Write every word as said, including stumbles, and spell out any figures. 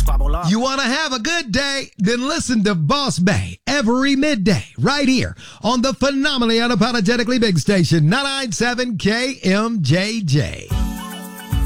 You want to have a good day? Then listen to Boss Bay every midday right here on the phenomenally unapologetically big station, nine ninety-seven K M J J.